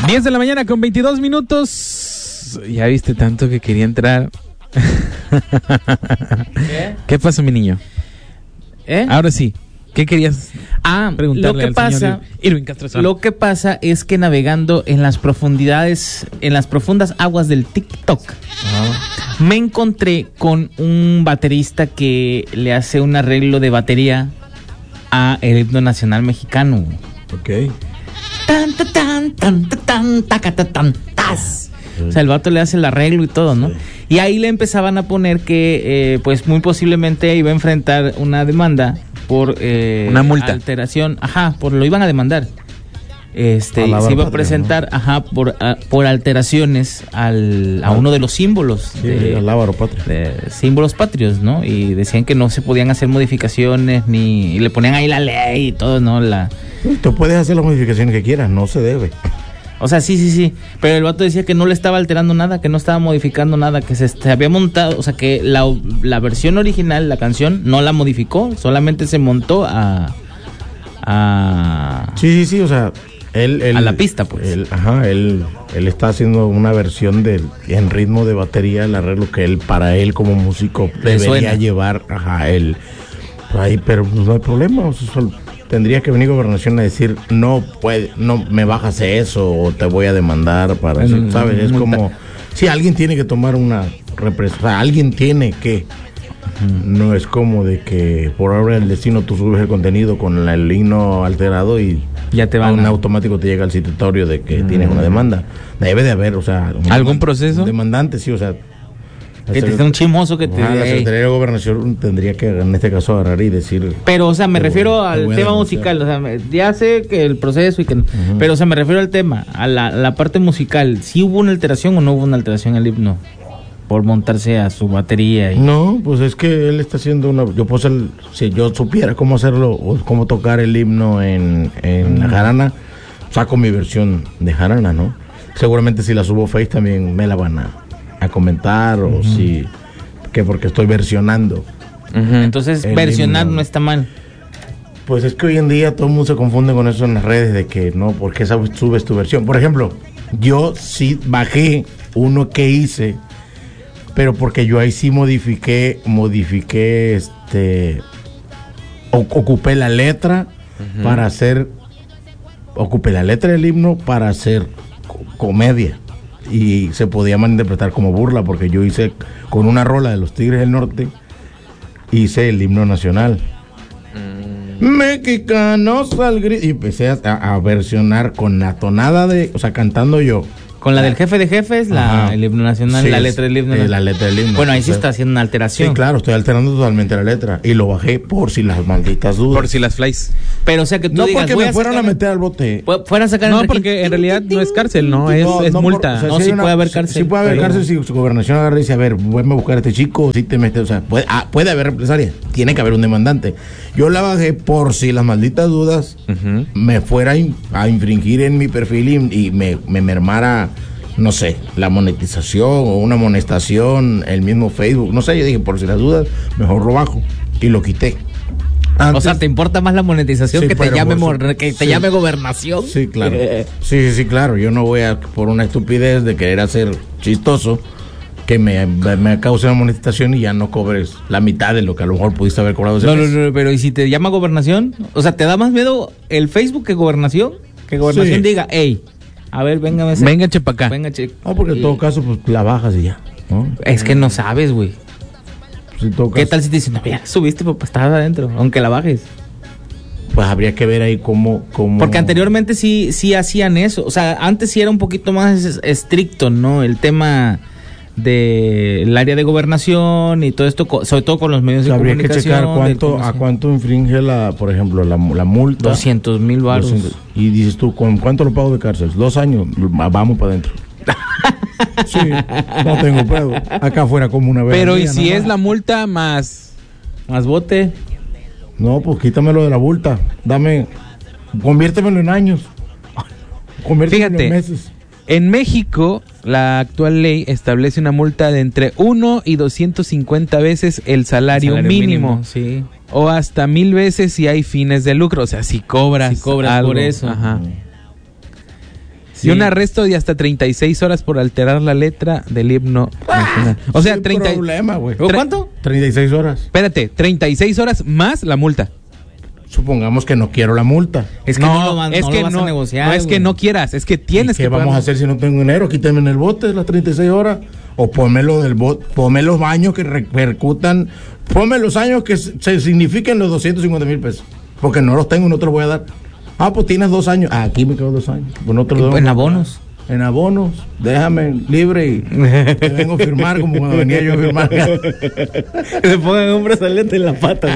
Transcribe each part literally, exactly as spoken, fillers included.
diez de la mañana con veintidós minutos. Ya viste tanto que quería entrar. ¿Qué? ¿Qué pasó, mi niño? ¿Eh? Ahora sí. ¿Qué querías Ah, preguntarle lo que al pasa, señor Irving Castro? lo que pasa es que navegando en las profundidades, en las profundas aguas del TikTok, Ah. me encontré con un baterista que le hace un arreglo de batería a el himno nacional mexicano. Ok. Tan, ta, tan, tan, ta, tan, taca, ta, tan, tas. O sea, el vato le hace el arreglo y todo, ¿no? Sí. Y ahí le empezaban a poner que, eh, pues, muy posiblemente iba a enfrentar una demanda por eh, una multa, alteración, ajá, por lo iban a demandar. Este, a se iba a patria, presentar, ¿no? ajá, por a, por alteraciones al a uno de los símbolos, sí, de, al Ávaro patria, de símbolos patrios, ¿no? Y decían que no se podían hacer modificaciones ni y le ponían ahí la ley y todo, ¿no? La Tú puedes hacer las modificaciones que quieras, no se debe. O sea, sí, sí, sí. Pero el vato decía que no le estaba alterando nada, que no estaba modificando nada, que se, se había montado, o sea, que la, la versión original, la canción, no la modificó, solamente se montó a... a sí, sí, sí, o sea, él... él a la pista, pues. Él, ajá, él, él está haciendo una versión del, en ritmo de batería, el arreglo que él, para él como músico, Le debería suena. llevar, ajá, él... Ahí, pero no hay problema, o sea, solo tendría que venir Gobernación a decir no puede, no me bajas eso o te voy a demandar para, Mm, ¿sabes? Es multa. como si alguien tiene que tomar una represión, o sea, alguien tiene que, uh-huh. No es como de que por ahora el destino tú subes el contenido con el himno alterado y ya te a van un a... automático te llega el citatorio de que uh-huh. tienes una demanda. Debe de haber, o sea, un ¿algún proceso? Un demandante, sí, o sea, que te sea un chismoso que te... Ajá, la Secretaría de Gobernación tendría que, en este caso, agarrar y decir... Pero, o sea, me refiero voy, al tema denunciar. musical, o sea, me, ya sé que el proceso y que... Uh-huh. Pero, o sea, me refiero al tema, a la, a la parte musical. ¿Sí hubo una alteración o no hubo una alteración al himno? Por montarse a su batería y... No, pues es que él está haciendo una... Yo puedo hacer, si yo supiera cómo hacerlo o cómo tocar el himno en, en uh-huh. jarana, saco mi versión de jarana, ¿no? Seguramente si la subo a Face también me la van a... a comentar o uh-huh. si que porque estoy versionando uh-huh. Entonces versionar himno. No está mal. Pues es que hoy en día todo el mundo se confunde con eso en las redes de que no, ¿por qué subes tu versión? Por ejemplo, yo sí bajé uno que hice, pero porque yo ahí sí modifiqué modifiqué este o, ocupé la letra uh-huh. para hacer ocupé la letra del himno para hacer co- comedia. Y se podía malinterpretar como burla porque yo hice con una rola de los Tigres del Norte, hice el himno nacional. Mm. Mexicanos al grito. Y empecé a, a versionar con la tonada de, o sea, cantando yo. Con la del jefe de jefes, la, el himno nacional, sí, la letra del himno. Eh, la letra del himno. Bueno, ahí sí está haciendo una alteración. Sí, claro, estoy alterando totalmente la letra. Y lo bajé por si las malditas dudas. Por si las flies. Pero, o sea, que tú no, digas... porque voy me a fueran a sacar... meter al bote. Fueran a sacar... No, porque en realidad no es cárcel, no, es, no, es no multa. Por, o sea, no, si sí una, puede haber cárcel. Sí puede haber cárcel si su gobernación agarra y dice, a ver, voy a buscar a este chico, si te metes, o sea, puede, ah, puede haber represalia, tiene que haber un demandante. Yo la bajé por si las malditas dudas uh-huh. me fuera a, in, a infringir en mi perfil y, y me, me mermara, no sé, la monetización o una amonestación, el mismo Facebook, no sé, yo dije, por si las dudas, mejor lo bajo y lo quité. Antes, o sea, ¿te importa más la monetización sí, que te llame su, que te sí, llame gobernación? Sí, claro. Sí, sí, claro. Yo no voy a, por una estupidez de querer hacer chistoso, que me, me cause una monetización y ya no cobres la mitad de lo que a lo mejor pudiste haber cobrado ese no, mes. No, no, pero ¿y si te llama gobernación? O sea, ¿te da más miedo el Facebook que gobernación? Que gobernación sí. diga, hey, a ver, véngame. Venga, che, para acá. Venga, che. No, porque en y... todo caso, pues la bajas y ya, ¿no? Es que no sabes, güey. Si ¿qué tal si te dicen, no, ya subiste, papá, estabas adentro, aunque la bajes? Pues habría que ver ahí cómo, cómo... Porque anteriormente sí, sí hacían eso. O sea, antes sí era un poquito más estricto, ¿no? El tema del área de gobernación y todo esto, sobre todo con los medios o sea, de habría comunicación. Habría que checar cuánto, a cuánto infringe, la, por ejemplo, la, la multa. doscientos mil baros. Y dices tú, ¿con cuánto lo pago de cárcel? Dos años, vamos para adentro. Sí, no tengo pedo. Acá afuera como una vez. Pero ¿y si es la multa más más bote? No, pues quítamelo de la multa. Dame, conviértemelo en años. Conviértemelo Fíjate, en meses. En México, la actual ley establece una multa de entre uno y doscientos cincuenta veces el salario, el salario mínimo, mínimo sí. o hasta mil veces si hay fines de lucro. O sea, si cobras, si cobras algo. por eso. Ajá. Sí. Y un arresto de hasta treinta y seis horas por alterar la letra del himno ah, nacional. O sea, sin treinta problema, güey. ¿Cuánto? treinta y seis horas. Espérate, treinta y seis horas más la multa. Supongamos que no quiero la multa. Es que no, no, lo, van, es no que lo vas no, a negociar. No es que no quieras, es que tienes ¿Y qué que vamos pagar? a hacer si no tengo dinero? Quítame en el bote las treinta y seis horas. O pónmelo del bote, ponme los años que repercutan, ponme los años que se, se signifiquen los doscientos cincuenta mil pesos. Porque no los tengo, no te los voy a dar. Ah, pues tienes dos años. Ah, aquí me quedo dos años. Pues no te los doy. En abonos. En abonos, déjame libre y te vengo a firmar como cuando venía yo a firmar. Que se pongan un brazalete en la pata,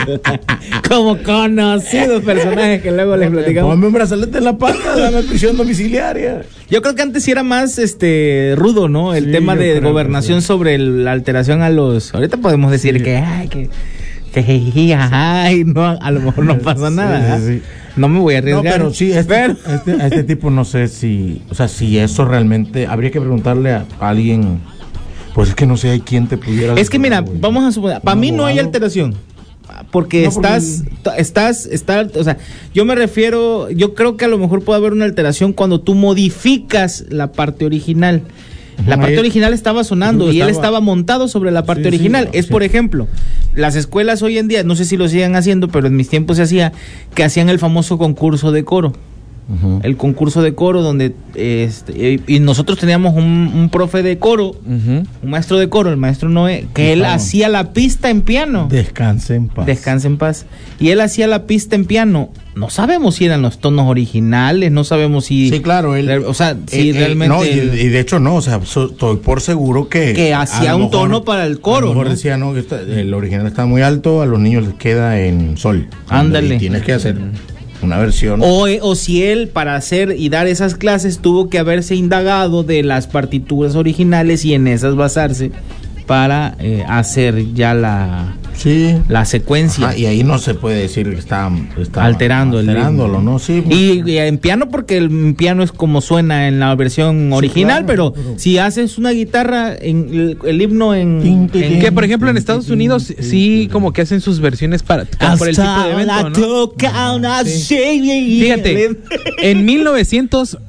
como conocidos personajes que luego les platicamos. Ponme un brazalete en la pata, dame prisión domiciliaria. Yo creo que antes sí era más este rudo, ¿no? El Sí, tema de gobernación sí. sobre el, la alteración a los. Ahorita podemos decir sí. que ay, que que jeje, ay, no, a lo mejor no pasa nada. Sí, sí, sí. No me voy a arriesgar. No, pero sí, este, pero... Este, a este tipo no sé si, o sea, si eso realmente, habría que preguntarle a alguien, pues es que no sé, hay quien te pudiera... Es que mira, güey. vamos a suponer, para mí no hay alteración, porque No, estás, porque... estás, estás, o sea, yo me refiero, yo creo que a lo mejor puede haber una alteración cuando tú modificas la parte original. La parte Ahí, original estaba sonando y estaba, él estaba montado sobre la parte sí, original. Sí, es, sí. por ejemplo, las escuelas hoy en día, no sé si lo sigan haciendo, pero en mis tiempos se hacía, que hacían el famoso concurso de coro. Uh-huh. El concurso de coro donde este, y nosotros teníamos un, un profe de coro, uh-huh. un maestro de coro, el maestro Noé, que él hacía la pista en piano. Descanse en paz. Descanse en paz. Y él hacía la pista en piano. No sabemos si eran los tonos originales, no sabemos si... Sí, claro, él... O sea, si él, realmente... No, y, y de hecho no, o sea, so, estoy por seguro que... Que hacía un mejor, tono para el coro, a lo mejor ¿no? decía, no, que está, el original está muy alto, a los niños les queda en sol. Ándale. Y tienes que hacer una versión... O, o si él, para hacer y dar esas clases, tuvo que haberse indagado de las partituras originales y en esas basarse para eh, hacer ya la... Sí. La secuencia. Ajá, y ahí no se puede decir que está, está alterando alterándolo, el ¿no? Sí. Y, y en piano, porque el piano es como suena en la versión original, sí, claro, pero, pero si haces una guitarra, en el, el himno en, tin, tin, en... Que por ejemplo en Estados Unidos sí como que hacen sus versiones para por el tipo de evento, ¿no? Ah, sí. Fíjate, en mil novecientos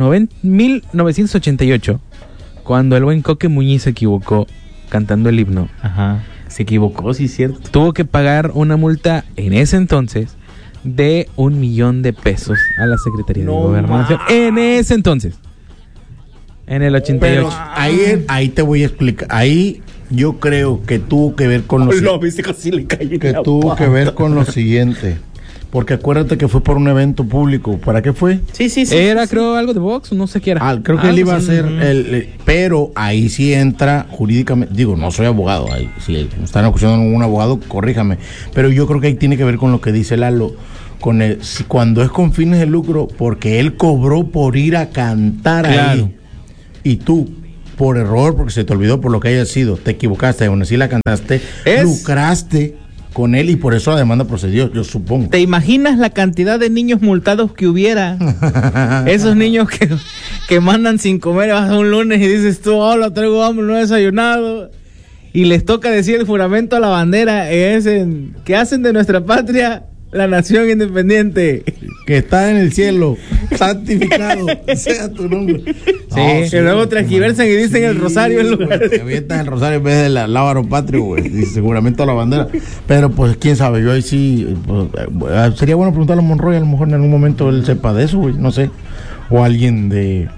ochenta y ocho, cuando el buen Coque Muñiz se equivocó cantando el himno, ajá, se equivocó, sí, cierto. Tuvo que pagar una multa en ese entonces de un millón de pesos a la Secretaría no de Gobernación. Ma. En ese entonces. En el ochenta y ocho. Pero ahí, ahí te voy a explicar. Ahí yo creo que tuvo que ver con lo, oh, no, viste que sí le cayó que tuvo pata. que ver con lo siguiente. Porque acuérdate que fue por un evento público. ¿Para qué fue? Sí, sí, sí. Era, sí, creo, sí. algo de box, no sé qué era. Ah, creo que ah, él iba sí, a hacer uh-huh. el, el... Pero ahí sí entra jurídicamente... Digo, no soy abogado. Ahí, si están acusando a un abogado, corríjame. Pero yo creo que ahí tiene que ver con lo que dice Lalo. Con el, si, cuando es con fines de lucro, porque él cobró por ir a cantar claro. ahí. Y tú, por error, porque se te olvidó, por lo que haya sido, te equivocaste, aún así la cantaste, es... lucraste con él y por eso la demanda procedió, yo supongo. ¿Te imaginas la cantidad de niños multados que hubiera? Esos niños que, que mandan sin comer, vas a un lunes y dices tú, hola, traigo hambre, no he desayunado. Y les toca decir el juramento a la bandera, es en, que hacen de nuestra patria la nación independiente. Que está en el cielo, santificado sea tu nombre. Sí, no, sí, que luego transgiversan y dicen sí, el rosario en lugar de... Que avientan el rosario en vez de la lábaro patrio, güey. Y seguramente a la bandera. Pero pues quién sabe, yo ahí sí. Pues, sería bueno preguntarle a Monroy, a lo mejor en algún momento él sepa de eso, güey. No sé. O alguien de.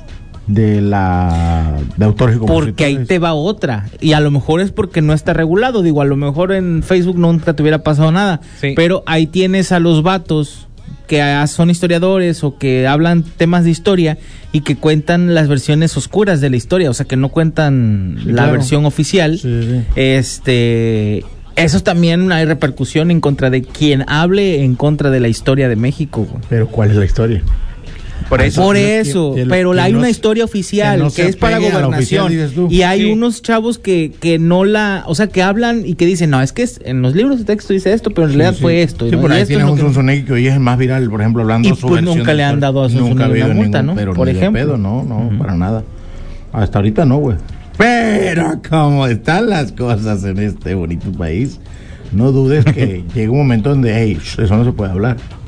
de la de autores y compositores. Porque ahí te va otra y a lo mejor es porque no está regulado, digo, a lo mejor en Facebook nunca te hubiera pasado nada, sí. Pero ahí tienes a los vatos que son historiadores o que hablan temas de historia y que cuentan las versiones oscuras de la historia, o sea, que no cuentan sí, la claro. versión oficial. Sí, sí. Este, eso también hay repercusión en contra de quien hable en contra de la historia de México. Pero ¿cuál es la historia? Por eso, por eso que, que, pero que hay no, una historia oficial que, no que es para gobernación oficial, y hay sí. unos chavos que, que no la, o sea, que hablan y que dicen, no, es que es, en los libros de texto dice esto, pero en realidad sí, sí. fue esto. Sí, ¿no? por ahí esto tienes es un Sonsonegui que hoy es el más viral, por ejemplo, hablando de su pues versión. Nunca le han dado a Sonsonegui una multa, ningún, ¿no? Pero por ni ejemplo. De pedo, no, no, uh-huh. para nada. Hasta ahorita no, güey. Pero como están las cosas en este bonito país, no dudes que llega un momento donde, hey, eso no se puede hablar.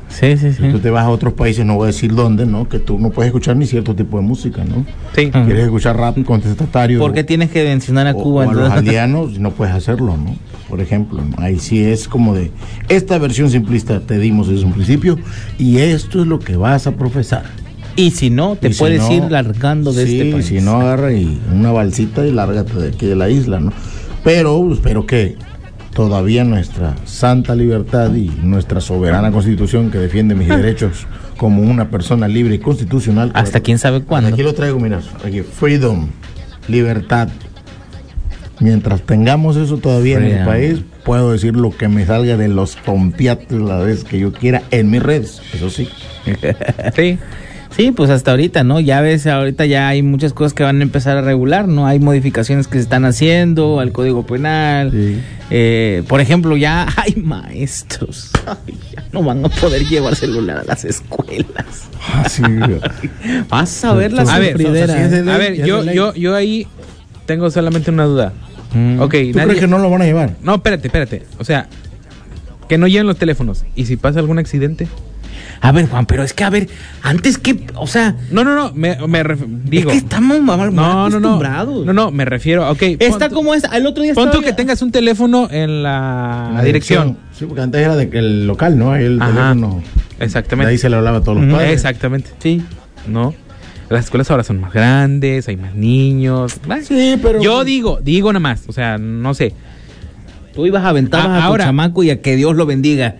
Sí, sí, sí. Si tú te vas a otros países, no voy a decir dónde, ¿no? Que tú no puedes escuchar ni cierto tipo de música, ¿no? Sí. Quieres escuchar rap contestatario. ¿Por qué tienes que mencionar a o, Cuba? o a los entonces? aldeanos, no puedes hacerlo, ¿no? Por ejemplo, ¿no? Ahí sí es como de, esta versión simplista te dimos desde un principio y esto es lo que vas a profesar. Y si no, te Y si puedes no, ir largando de sí, este país. si no, agarra y una balsita y lárgate de aquí de la isla, ¿no? Pero espero que todavía nuestra santa libertad y nuestra soberana constitución que defiende mis derechos como una persona libre y constitucional. Hasta quién sabe cuándo. Aquí lo traigo, mira, aquí, freedom, libertad. Mientras tengamos eso todavía freedom. En el país, puedo decir lo que me salga de los tompiates la vez que yo quiera en mis redes, eso sí. Sí. Sí, pues hasta ahorita, ¿no? Ya ves, ahorita ya hay muchas cosas que van a empezar a regular, ¿no? Hay modificaciones que se están haciendo al Código Penal. Sí. Eh, por ejemplo, ya hay maestros. Ay, ya no van a poder llevar celular a las escuelas. Ah, sí. Vas a ver las a ver, sufrideras. a ver, yo, yo, yo ahí tengo solamente una duda. Mm. Okay, ¿Tú nadie... crees que no lo van a llevar? No, espérate, espérate. O sea, que no lleven los teléfonos. ¿Y si pasa algún accidente? A ver, Juan, pero es que, a ver, antes que, o sea... No, no, no, me, me ref, digo... Es que estamos mal, no, mal acostumbrados. No, no, no, me refiero, ok... Está pon, como esta, el otro día... Pon tú que tengas un teléfono en la, la dirección. dirección. Sí, porque antes era de que el local, ¿no? El Ajá, teléfono... Exactamente. De ahí se le hablaba a todos los padres. Exactamente. Sí. ¿No? Las escuelas ahora son más grandes, hay más niños... Sí, pero... Yo digo, digo nada más, o sea, no sé... Tú ibas a aventar a, a tu chamaco y a que Dios lo bendiga...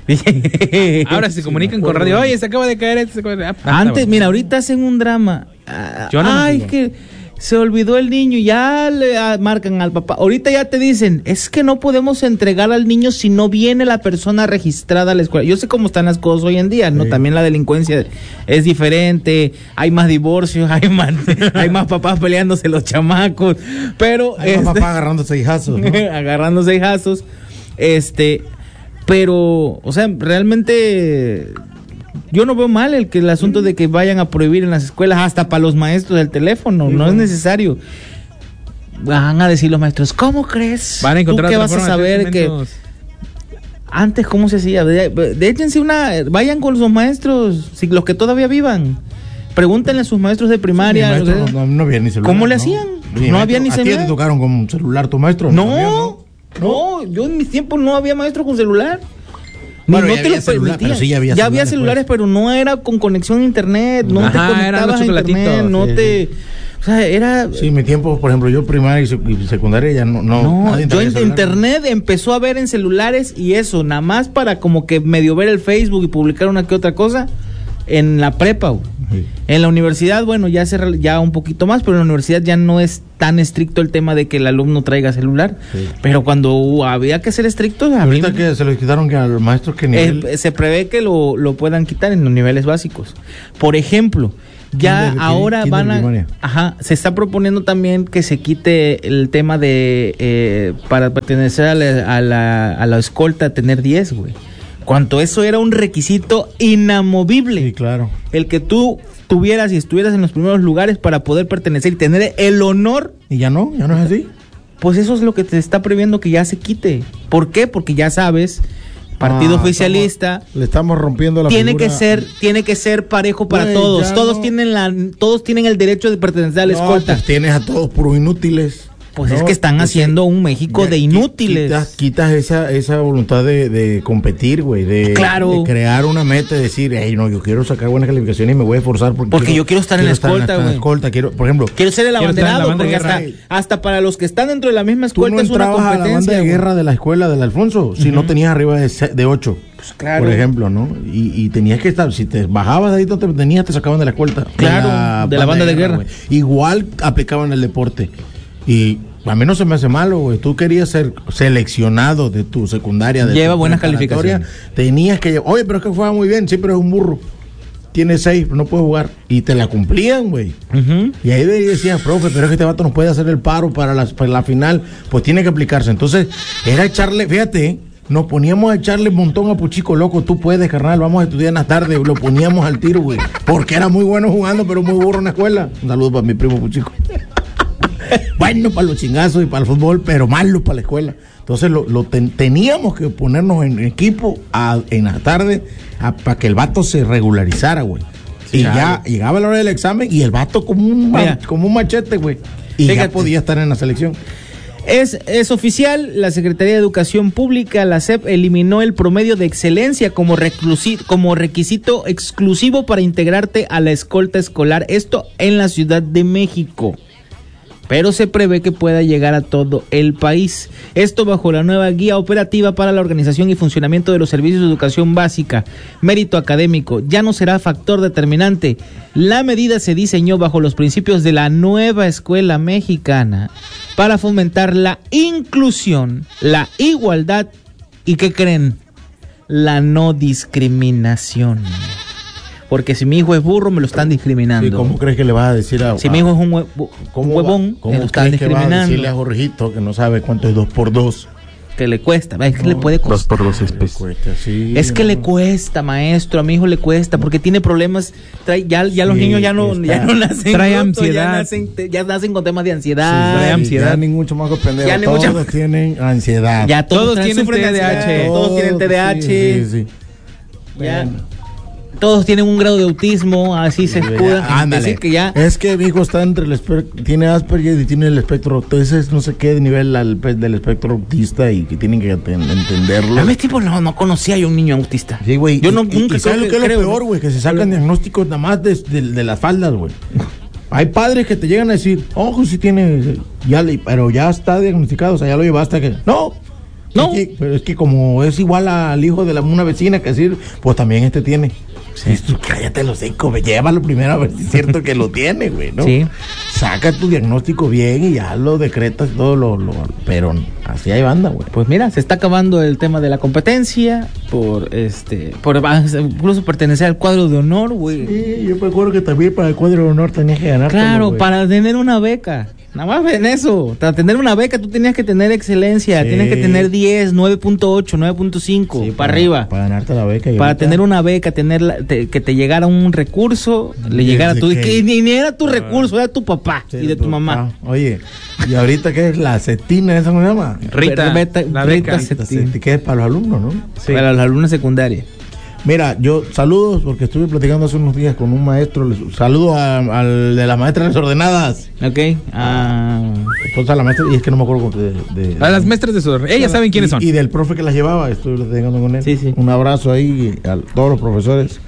Ahora se comunican sí, con radio. Oye, se acaba de caer este. Ah, antes, mira, ahorita hacen un drama. Yo no Ay, que se olvidó el niño. Ya le marcan al papá. Ahorita ya te dicen, es que no podemos entregar al niño si no viene la persona registrada a la escuela. Yo sé cómo están las cosas hoy en día, ¿no? Sí. También la delincuencia es diferente. Hay más divorcios, hay más, hay más papás peleándose los chamacos. Pero. Hay este, más papás agarrándose hijazos, ¿no? agarrándose hijazos. Este. Pero, o sea, realmente yo no veo mal el que el asunto de que vayan a prohibir en las escuelas hasta para los maestros del teléfono, sí, no bueno. es necesario. Van a decir los maestros, ¿cómo crees? Van a encontrar ¿Tú qué vas a saber que antes cómo se hacía? De, de échense una, vayan con los maestros, si, los que todavía vivan. Pregúntenle a sus maestros de primaria. Sí, maestro, no, no, no había ni celular. ¿Cómo le hacían? No, no, no había ni celular. ¿A ti te tocaron con un celular tu maestro? No. no. No, yo en mis tiempos no había maestro con celular. Bueno, no te lo celular, pero sí ya había, ya había celulares, pues. Pero no era con conexión a internet, no Ajá, te conectabas a internet, no sí, te... Sí. O sea, era... Sí, mi tiempo, por ejemplo, yo primaria y secundaria ya no... No, no yo en celular, internet no. empezó a ver en celulares y eso, nada más para como que medio ver el Facebook y publicar una que otra cosa en la prepa, sí. En la universidad, bueno, ya se ya un poquito más, pero en la universidad ya no es tan estricto el tema de que el alumno traiga celular. Sí. Pero cuando uh, había que ser estrictos... Ahorita mí, que se lo quitaron que a los maestros que nivel... eh, se prevé que lo, lo puedan quitar en los niveles básicos. Por ejemplo, ya ¿Quién ahora ¿quién van a... Ajá, se está proponiendo también que se quite el tema de... Eh, para pertenecer a la, a la, a la escolta, tener diez, güey. Cuanto eso era un requisito inamovible. Sí, claro. El que tú tuvieras y estuvieras en los primeros lugares para poder pertenecer y tener el honor. ¿Y ya no? ¿Ya no es así? Pues eso es lo que te está previendo que ya se quite. ¿Por qué? Porque ya sabes, partido ah, oficialista. Estamos, le estamos rompiendo la tiene figura. que ser Tiene que ser parejo para Wey, todos. Todos no. tienen la, todos tienen el derecho de pertenecer a la no, escolta. Pues tienes a todos por inútiles. Pues no, es que están pues haciendo un México de inútiles. Quitas, quitas esa, esa voluntad de, de competir, güey, de, claro. de crear una meta, de decir, hey, no, yo quiero sacar buenas calificaciones y me voy a esforzar porque, porque quiero, yo quiero estar quiero en la escolta, güey. escolta, quiero, por ejemplo, quiero ser el abanderado, porque hasta, hasta para los que están dentro de la misma escolta no es una competencia. A la banda de guerra de la escuela del Alfonso, si uh-huh. no tenías arriba de, de ocho. Pues claro. Por ejemplo, ¿no? Y, y tenías que estar, si te bajabas de ahí donde tenías, te sacaban de la escolta. Claro, de la, de la banda de guerra. De guerra. Igual aplicaban el deporte. Y a mí no se me hace malo, güey. Tú querías ser seleccionado de tu secundaria. De Lleva tu buenas calificaciones. Tenías que... Oye, pero es que juega muy bien. Sí, pero es un burro. Tiene seis, pero no puede jugar. Y te la cumplían, güey. Uh-huh. Y ahí decían, profe, pero es que este vato nos puede hacer el paro para la, para la final. Pues tiene que aplicarse. Entonces, era echarle... Fíjate, nos poníamos a echarle un montón a Puchico, loco. Tú puedes, carnal. Vamos a estudiar en la tarde. Lo poníamos al tiro, güey. Porque era muy bueno jugando, pero muy burro en la escuela. Un saludo para mi primo Puchico. bueno para los chingazos y para el fútbol, pero malo para la escuela. Entonces lo, lo ten, teníamos que ponernos en equipo a, en la tarde para que el vato se regularizara, güey. Sí, y ya güey. Llegaba la hora del examen y el vato como un, ma, como un machete, güey. Y fíjate, ya podía estar en la selección. Es, es oficial, la Secretaría de Educación Pública, la S E P, eliminó el promedio de excelencia como, reclusi- como requisito exclusivo para integrarte a la escolta escolar, esto en la Ciudad de México. Pero se prevé que pueda llegar a todo el país. Esto bajo la nueva guía operativa para la organización y funcionamiento de los servicios de educación básica. Mérito académico ya no será factor determinante. La medida se diseñó bajo los principios de la nueva escuela mexicana para fomentar la inclusión, la igualdad y, ¿qué creen? La no discriminación. Porque si mi hijo es burro, me lo están discriminando. Sí, ¿cómo crees que le vas a decir a... Si mi hijo es un, hue- un huevón, ¿cómo me lo están crees que vas a discriminando? decirle a Jorgito que no sabe cuánto es dos por dos? Que le cuesta, es que No, le puede costar. Dos por dos es Le cuesta, sí, Es que no. le cuesta, maestro, a mi hijo le cuesta, porque tiene problemas, trae, ya, ya los Sí, niños ya no, está. ya no nacen Trae brutos, ansiedad. ya nacen, ya nacen con temas de Sí, ansiedad, trae ya ansiedad. ningún chamaco pendejo, Ya ningún todos chamaco- tienen ansiedad. ya todos, Todos traen- tienen sufren de T D A H. ansiedad, todos tienen T D A H, Sí, sí, sí. ya, Bueno. todos tienen un grado de autismo, así se escudan, Ya, ándale. decir que ya, Es que mi hijo está entre el espectro, tiene Asperger y tiene el espectro, entonces no sé qué de nivel al, del espectro autista y que tienen que enten- entenderlo. a mi tipo no, no conocía yo un niño autista. Sí, güey. Yo no, y, nunca y ¿sabes creo lo que es creo, lo peor, güey? Que se sacan diagnósticos nada más de, de, de las faldas, güey. Hay padres que te llegan a decir, ojo, sí tiene, ya le, pero ya está diagnosticado, o sea, ya lo llevaste a que... No, No. Es que, pero es que como es igual al hijo de la, una vecina que decir, pues también este tiene. Sí. Y tú, cállate los seco, llévalo primero a ver si es cierto que lo tiene, güey, ¿no? Sí. Saca tu diagnóstico bien y ya lo decretas todo lo, lo pero así hay banda, güey. Pues mira, se está acabando el tema de la competencia por este, por incluso pertenecer al cuadro de honor, güey. Sí, yo me acuerdo que también para el cuadro de honor tenías que ganar. Claro, para tener una beca. Nada más en eso. Para tener una beca tú tenías que tener excelencia, Sí. tienes que tener diez, nueve punto ocho, nueve punto cinco, Sí, para, arriba. Para ganarte la beca. Y Para ahorita- tener una beca, tener la- te- que te llegara un recurso, le llegara a tu... Desde Que que- ni, ni era tu recurso, era tu papá Sí, y de tu mamá. Ah, oye, ¿y ahorita qué es la cetina? ¿Esa cómo se llama? Rita, Rita- la Rita beca. se- La ceti- que es para los alumnos, ¿no? Sí. Para los alumnos secundarios. Mira, yo saludos porque estuve platicando hace unos días con un maestro. les- Saludos a- al de las maestras desordenadas. Ok. Ah, Entonces a la maestra, y es que no me acuerdo de... de- A las maestras de su... Ellas saben quiénes y- son. Y del profe que las llevaba, estuve platicando con él. Sí, sí. Un abrazo ahí a todos los profesores.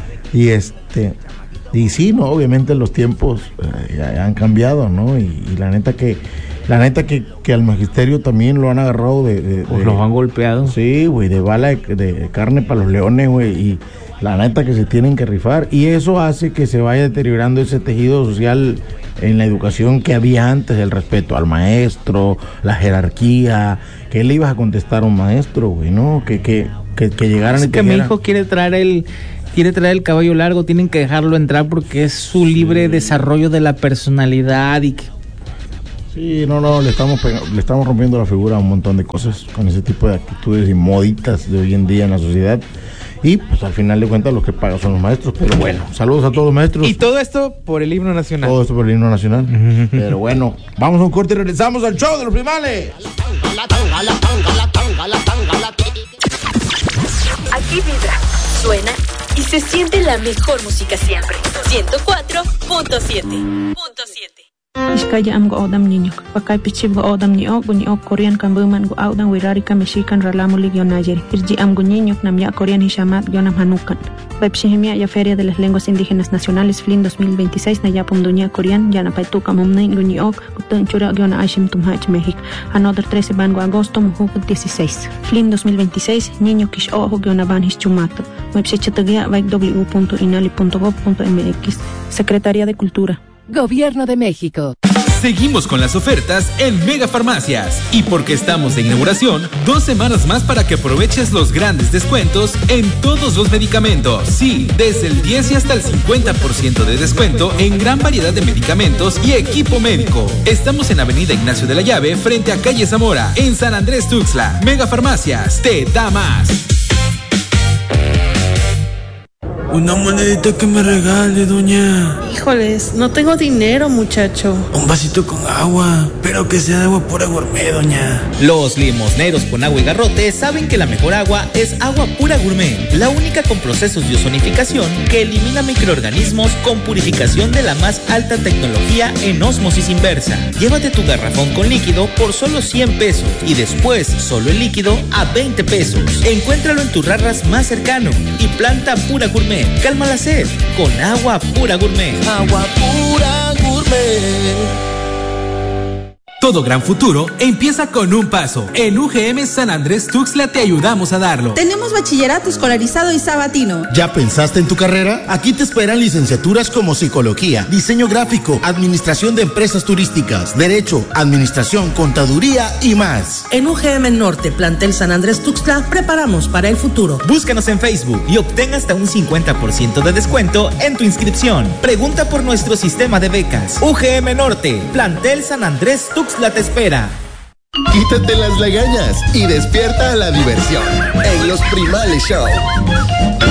Y este... Y sí, no, obviamente los tiempos eh, ya han cambiado, ¿no? Y, y la neta que... La neta que, que al magisterio también lo han agarrado de... de- pues de- los han golpeado. Sí, güey, de bala de, de carne para los leones, güey, y la neta que se tienen que rifar. Y eso hace que se vaya deteriorando ese tejido social en la educación que había antes, el respeto al maestro, la jerarquía. ¿Qué le ibas a contestar a un maestro, güey, no? Que, que, que, que llegaran Es y te que mi dijeran- hijo quiere traer el quiere traer el cabello largo, tienen que dejarlo entrar porque es su libre desarrollo de la personalidad y que Sí, no, no, le estamos pega- le estamos rompiendo la figura a un montón de cosas con ese tipo de actitudes y moditas de hoy en día en la sociedad. Y pues al final de cuentas los que pagan son los maestros. Pero bueno, saludos a todos los maestros. Y todo esto por el himno nacional. Todo esto por el himno nacional. Pero bueno, vamos a un corte y regresamos al show de los primales. Aquí vibra, suena y se siente la mejor música siempre. ciento cuatro punto siete. Iskaya am go odam ninyok. Pakai pichib go odam ni ok bunyi ok Korean kan buman go audang wirari kan mishikan ralamu ligyo najeri. Irji am go ninyok nam ya Korean hishamat gyo nam hanukan. Baipshihimia ya Feria de las Lenguas Indígenas Nacionales F L I N dos mil veintiséis na ya pumdunya Korean ya na paituka mumnay gunyi ok kutun chura gyo na Aishim Tumhach México. Another trece ban go agosto muhuk dieciséis. F L I N dos mil veintiséis niño kish ojo gyo na ban hischumato. Website vaik w punto inali punto gov punto m x. Secretaría de Cultura. Gobierno de México. Seguimos con las ofertas en Mega Farmacias. Y porque estamos de inauguración, dos semanas más para que aproveches los grandes descuentos en todos los medicamentos. Sí, desde el diez y hasta el cincuenta por ciento de descuento en gran variedad de medicamentos y equipo médico. Estamos en Avenida Ignacio de la Llave, frente a Calle Zamora, en San Andrés Tuxtla. Mega Farmacias, te da más. Una monedita que me regale, doña. Híjoles, no tengo dinero, muchacho. Un vasito con agua, pero que sea de agua pura gourmet, doña. Los limosneros con agua y garrote saben que la mejor agua es agua pura gourmet, la única con procesos de ozonificación que elimina microorganismos con purificación de la más alta tecnología en ósmosis inversa. Llévate tu garrafón con líquido por solo cien pesos y después solo el líquido a veinte pesos. Encuéntralo en tu Rarras más cercano y planta pura gourmet. Calma la sed con agua pura gourmet. Agua pura gourmet. Todo gran futuro empieza con un paso. En U G M San Andrés Tuxtla te ayudamos a darlo. Tenemos bachillerato escolarizado y sabatino. ¿Ya pensaste en tu carrera? Aquí te esperan licenciaturas como psicología, diseño gráfico, administración de empresas turísticas, derecho, administración, contaduría y más. En U G M Norte, plantel San Andrés Tuxtla, preparamos para el futuro. Búscanos en Facebook y obtén hasta un cincuenta por ciento de descuento en tu inscripción. Pregunta por nuestro sistema de becas. U G M Norte, plantel San Andrés Tuxtla te espera. Quítate las lagañas y despierta a la diversión en los Primales Show.